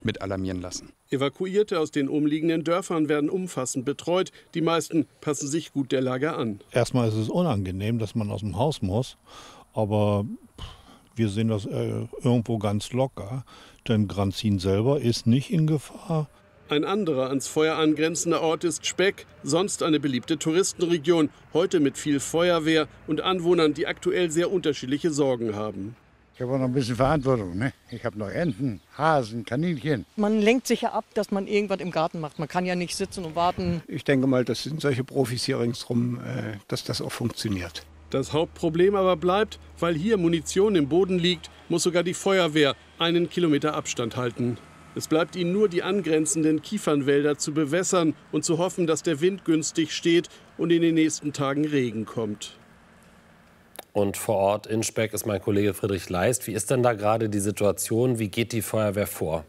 mit alarmieren lassen. Evakuierte aus den umliegenden Dörfern werden umfassend betreut. Die meisten passen sich gut der Lage an. Erstmal ist es unangenehm, dass man aus dem Haus muss, aber wir sehen das irgendwo ganz locker, denn Granzin selber ist nicht in Gefahr. Ein anderer ans Feuer angrenzender Ort ist Speck, sonst eine beliebte Touristenregion, heute mit viel Feuerwehr und Anwohnern, die aktuell sehr unterschiedliche Sorgen haben. Ich habe auch noch ein bisschen Verantwortung, ne? Ich habe noch Enten, Hasen, Kaninchen. Man lenkt sich ja ab, dass man irgendwas im Garten macht. Man kann ja nicht sitzen und warten. Ich denke mal, das sind solche Profis hier ringsherum, dass das auch funktioniert. Das Hauptproblem aber bleibt, weil hier Munition im Boden liegt, muss sogar die Feuerwehr 1 Kilometer Abstand halten. Es bleibt ihnen nur, die angrenzenden Kiefernwälder zu bewässern und zu hoffen, dass der Wind günstig steht und in den nächsten Tagen Regen kommt. Und vor Ort in Speck ist mein Kollege Friedrich Leist. Wie ist denn da gerade die Situation? Wie geht die Feuerwehr vor?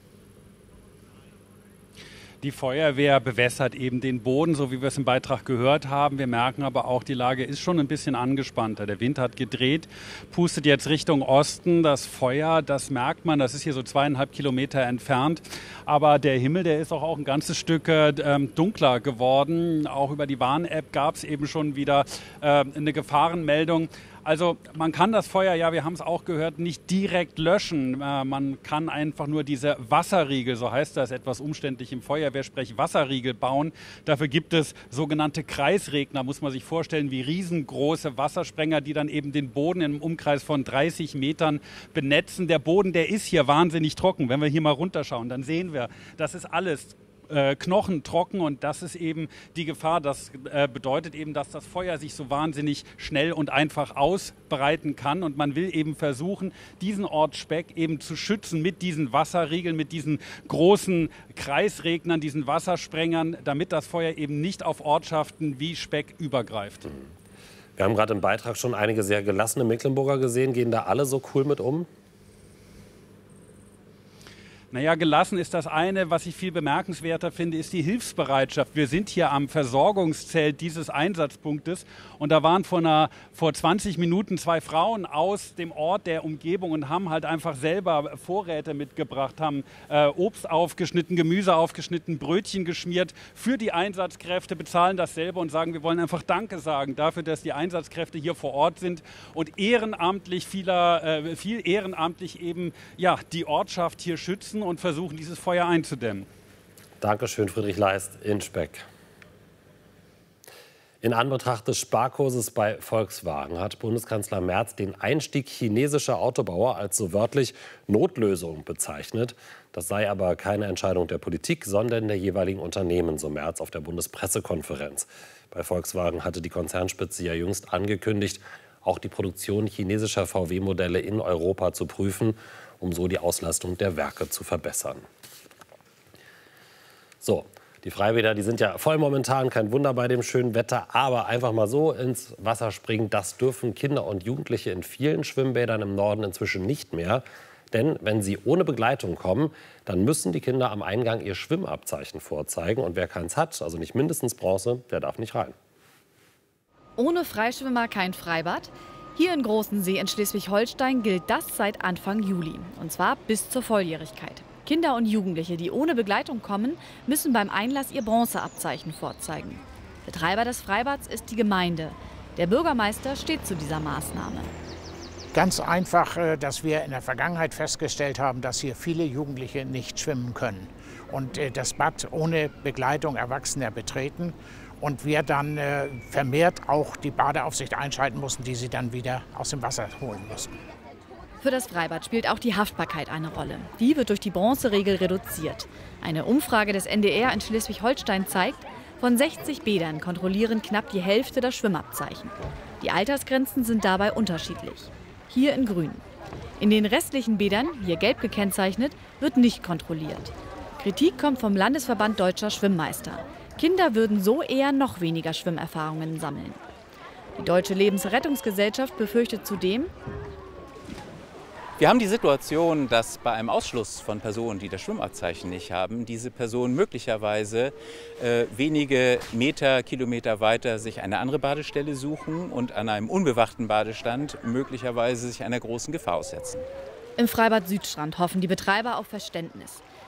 Die Feuerwehr bewässert eben den Boden, so wie wir es im Beitrag gehört haben. Wir merken aber auch, die Lage ist schon ein bisschen angespannter. Der Wind hat gedreht, pustet jetzt Richtung Osten. Das Feuer, das merkt man, das ist hier so 2,5 Kilometer entfernt. Aber der Himmel, der ist auch ein ganzes Stück dunkler geworden. Auch über die Warn-App gab es eben schon wieder eine Gefahrenmeldung. Also man kann das Feuer, ja, wir haben es auch gehört, nicht direkt löschen. Man kann einfach nur diese Wasserriegel, so heißt das etwas umständlich im Feuerwehrsprech, Wasserriegel bauen. Dafür gibt es sogenannte Kreisregner, muss man sich vorstellen, wie riesengroße Wassersprenger, die dann eben den Boden im Umkreis von 30 Metern benetzen. Der Boden, der ist hier wahnsinnig trocken. Wenn wir hier mal runterschauen, dann sehen wir, das ist alles knochentrocken und das ist eben die Gefahr. Das bedeutet eben, dass das Feuer sich so wahnsinnig schnell und einfach ausbreiten kann und man will eben versuchen, diesen Ort Speck eben zu schützen mit diesen Wasserriegeln, mit diesen großen Kreisregnern, diesen Wassersprengern, damit das Feuer eben nicht auf Ortschaften wie Speck übergreift. Wir haben gerade im Beitrag schon einige sehr gelassene Mecklenburger gesehen. Gehen da alle so cool mit um? Naja, gelassen ist das eine. Was ich viel bemerkenswerter finde, ist die Hilfsbereitschaft. Wir sind hier am Versorgungszelt dieses Einsatzpunktes und da waren vor 20 Minuten 2 Frauen aus dem Ort der Umgebung und haben halt einfach selber Vorräte mitgebracht, haben Obst aufgeschnitten, Gemüse aufgeschnitten, Brötchen geschmiert für die Einsatzkräfte, bezahlen das selber und sagen, wir wollen einfach Danke sagen dafür, dass die Einsatzkräfte hier vor Ort sind und ehrenamtlich, viel ehrenamtlich eben ja, die Ortschaft hier schützen und versuchen, dieses Feuer einzudämmen. Dankeschön, Friedrich Leist in Speck. In Anbetracht des Sparkurses bei Volkswagen hat Bundeskanzler Merz den Einstieg chinesischer Autobauer als so wörtlich Notlösung bezeichnet. Das sei aber keine Entscheidung der Politik, sondern der jeweiligen Unternehmen, so Merz auf der Bundespressekonferenz. Bei Volkswagen hatte die Konzernspitze ja jüngst angekündigt, auch die Produktion chinesischer VW-Modelle in Europa zu prüfen, um so die Auslastung der Werke zu verbessern. So, die Freibäder, die sind ja voll momentan, kein Wunder bei dem schönen Wetter, aber einfach mal so ins Wasser springen, das dürfen Kinder und Jugendliche in vielen Schwimmbädern im Norden inzwischen nicht mehr. Denn wenn sie ohne Begleitung kommen, dann müssen die Kinder am Eingang ihr Schwimmabzeichen vorzeigen. Und wer keins hat, also nicht mindestens Bronze, der darf nicht rein. Ohne Freischwimmer kein Freibad. Hier in Großensee in Schleswig-Holstein gilt das seit Anfang Juli. Und zwar bis zur Volljährigkeit. Kinder und Jugendliche, die ohne Begleitung kommen, müssen beim Einlass ihr Bronzeabzeichen vorzeigen. Betreiber des Freibads ist die Gemeinde. Der Bürgermeister steht zu dieser Maßnahme. Ganz einfach, dass wir in der Vergangenheit festgestellt haben, dass hier viele Jugendliche nicht schwimmen können. Und das Bad ohne Begleitung Erwachsener betreten. Und wir dann vermehrt auch die Badeaufsicht einschalten mussten, die sie dann wieder aus dem Wasser holen mussten. Für das Freibad spielt auch die Haftbarkeit eine Rolle. Die wird durch die Bronzeregel reduziert. Eine Umfrage des NDR in Schleswig-Holstein zeigt, von 60 Bädern kontrollieren knapp die Hälfte das Schwimmabzeichen. Die Altersgrenzen sind dabei unterschiedlich. Hier in grün. In den restlichen Bädern, hier gelb gekennzeichnet, wird nicht kontrolliert. Kritik kommt vom Landesverband Deutscher Schwimmmeister. Kinder würden so eher noch weniger Schwimmerfahrungen sammeln. Die Deutsche Lebensrettungsgesellschaft befürchtet zudem: Wir haben die Situation, dass bei einem Ausschluss von Personen, die das Schwimmabzeichen nicht haben, diese Personen möglicherweise wenige Meter, Kilometer weiter sich eine andere Badestelle suchen und an einem unbewachten Badestand möglicherweise sich einer großen Gefahr aussetzen. Im Freibad Südstrand hoffen die Betreiber auf Verständnis.